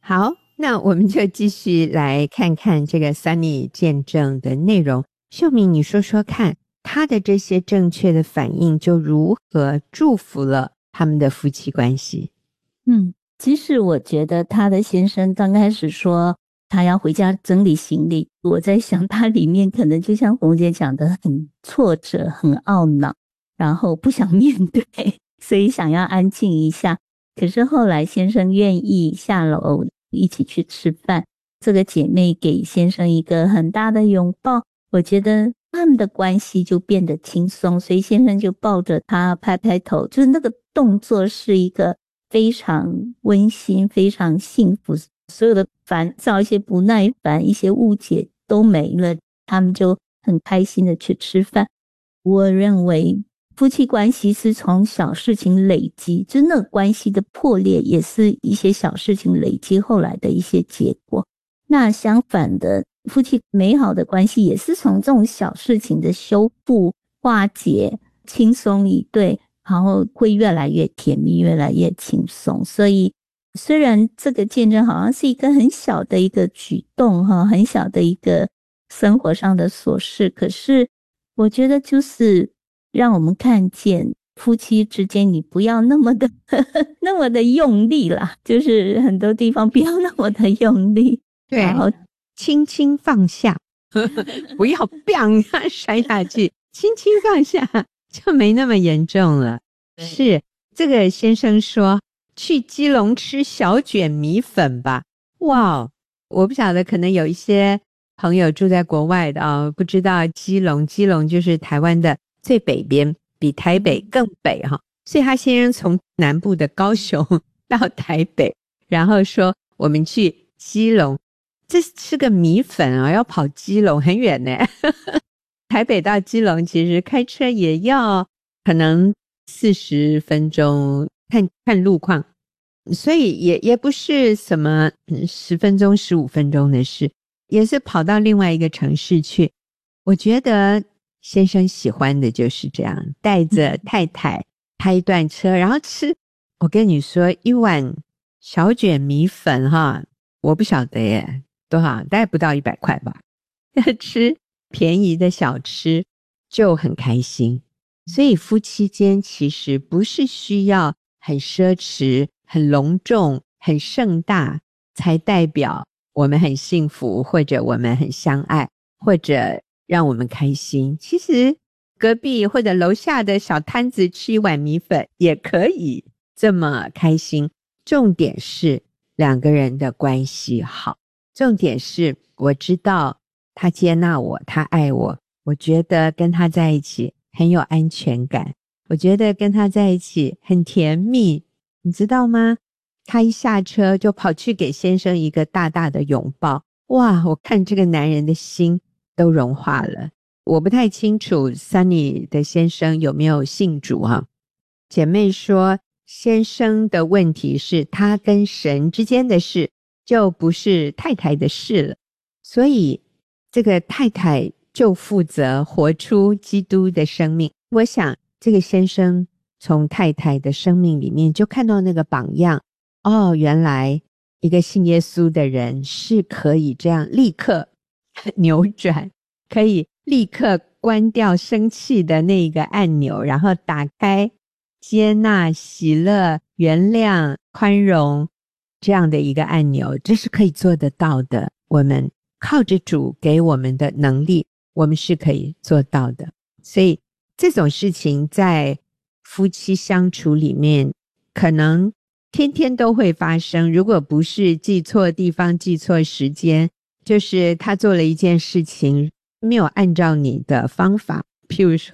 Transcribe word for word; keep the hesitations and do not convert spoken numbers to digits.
好，那我们就继续来看看这个 Sunny 见证的内容。秀敏，你说说看，他的这些正确的反应就如何祝福了他们的夫妻关系？ 嗯，其实我觉得他的先生刚开始说他要回家整理行李，我在想他里面可能就像红姐讲的很挫折很懊恼，然后不想面对，所以想要安静一下。可是后来先生愿意下楼一起去吃饭，这个姐妹给先生一个很大的拥抱，我觉得他们的关系就变得轻松，所以先生就抱着她拍拍头，就是那个动作是一个非常温馨非常幸福，所有的烦躁一些不耐烦一些误解都没了，他们就很开心的去吃饭。我认为夫妻关系是从小事情累积，就那个关系的破裂也是一些小事情累积后来的一些结果。那相反的，夫妻美好的关系也是从这种小事情的修复化解轻松以对，然后会越来越甜蜜越来越轻松。所以虽然这个见证好像是一个很小的一个举动很小的一个生活上的琐事，可是我觉得就是让我们看见夫妻之间你不要那么的那么的用力啦，就是很多地方不要那么的用力， 对，然后轻轻放下不要 biang 摔下去，轻轻放下就没那么严重了。是，这个先生说去基隆吃小卷米粉吧。哇，我不晓得，可能有一些朋友住在国外的啊、哦，不知道基隆，基隆就是台湾的最北边，比台北更北哈，所以他先生从南部的高雄到台北，然后说我们去基隆，这是个米粉啊、哦，要跑基隆很远呢。台北到基隆其实开车也要可能四十分钟，看看路况，所以也也不是什么十分钟十五分钟的事，也是跑到另外一个城市去。我觉得先生喜欢的就是这样，带着太太开一段车，然后吃，我跟你说一碗小卷米粉哈，我不晓得耶多少，大概不到一百块吧，吃便宜的小吃就很开心。所以夫妻间其实不是需要很奢侈很隆重很盛大才代表我们很幸福，或者我们很相爱，或者让我们开心。其实隔壁或者楼下的小摊子吃一碗米粉也可以这么开心。重点是两个人的关系好，重点是我知道他接纳我，他爱我，我觉得跟他在一起很有安全感，我觉得跟他在一起很甜蜜，你知道吗？他一下车就跑去给先生一个大大的拥抱，哇，我看这个男人的心都融化了。我不太清楚 Sunny 的先生有没有信主哈、啊。姐妹说先生的问题是他跟神之间的事，就不是太太的事了，所以这个太太就负责活出基督的生命。我想这个先生从太太的生命里面就看到那个榜样，哦，原来一个信耶稣的人是可以这样立刻扭转，可以立刻关掉生气的那个按钮，然后打开接纳喜乐原谅宽容这样的一个按钮，这是可以做得到的。我们靠着主给我们的能力，我们是可以做到的。所以这种事情在夫妻相处里面可能天天都会发生，如果不是记错地方记错时间，就是他做了一件事情没有按照你的方法，譬如说